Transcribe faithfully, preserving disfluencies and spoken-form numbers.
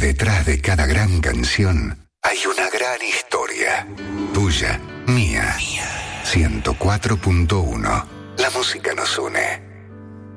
detrás de cada gran canción hay una gran historia. Tuya, mía. ciento cuatro punto uno. La música nos une.